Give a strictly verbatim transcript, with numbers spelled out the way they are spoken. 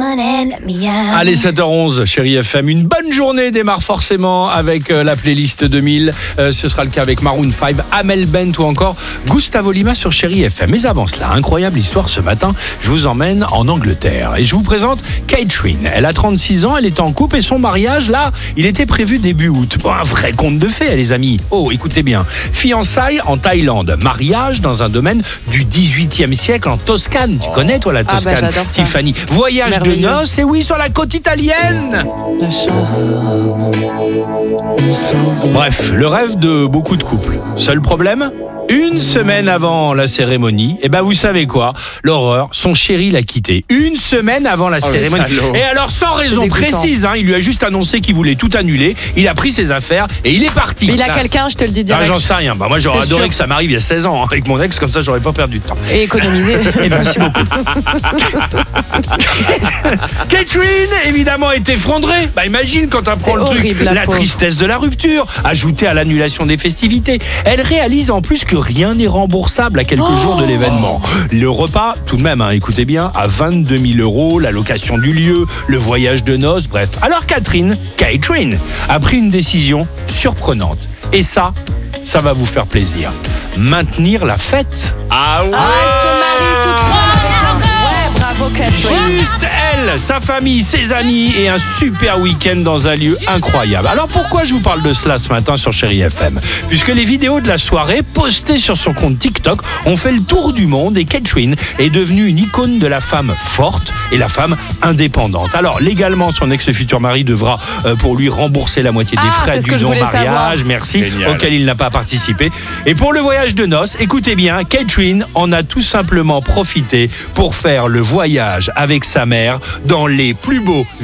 Allez, sept heures onze, chérie F M. Une bonne journée démarre forcément avec euh, la playlist deux mille. Euh, ce sera le cas avec Maroon cinq, Amel Bent ou encore Gustavo Lima sur chérie F M. Mais avant cela, incroyable histoire ce matin, je vous emmène en Angleterre et je vous présente Catherine. Elle a trente-six ans, elle est en couple et son mariage, là, il était prévu début août. Bon, un vrai conte de fées, les amis. Oh, écoutez bien. Fiançailles en Thaïlande, mariage dans un domaine du dix-huitième siècle en Toscane. Tu connais, toi, la Toscane, ah bah, j'adore ça. Tiffany. Voyage de noces, et oui, sur la côte italienne. La chance. Bref, le rêve de beaucoup de couples. Seul problème ? Une semaine avant la cérémonie, et ben vous savez quoi ? L'horreur, son chéri l'a quitté. Une semaine avant la Oh, cérémonie. Et alors sans raison précise, hein, il lui a juste annoncé qu'il voulait tout annuler. Il a pris ses affaires et il est parti. Mais il a quelqu'un, je te le dis direct. Ah, j'en sais rien. Bah, moi j'aurais C'est adoré sûr. que ça m'arrive il y a seize ans hein, avec mon ex, comme ça j'aurais pas perdu de temps. Et économiser. Et merci beaucoup. Catherine, évidemment, est effondrée. Bah imagine quand tu C'est apprends le truc, horrible, la la pauvre. tristesse de la rupture, ajoutée à l'annulation des festivités. Elle réalise en plus que rien n'est remboursable à quelques Oh jours de l'événement. Le repas, tout de même, hein, écoutez bien, à vingt-deux mille euros, la location du lieu, le voyage de noces, bref. Alors Catherine, Catherine, a pris une décision surprenante. Et ça, ça va vous faire plaisir. Maintenir la fête. Ah ouais. Ah, elle se marie toute seule avec un... Ouais, bravo Catherine. Juste elle, sa famille, ses amis et un super week-end dans un lieu incroyable. Alors pourquoi je vous parle de cela ce matin sur Chérie F M ? Puisque les vidéos de la soirée postées sur son compte TikTok ont fait le tour du monde et Catherine est devenue une icône de la femme forte et la femme indépendante. Alors légalement, son ex-futur mari devra euh, pour lui rembourser la moitié des Ah, frais c'est ce du que je voulais non-mariage, savoir. merci, Génial. auquel il n'a pas participé. Et pour le voyage de noces, écoutez bien, Catherine en a tout simplement profité pour faire le voyage avec sa mère dans les plus beaux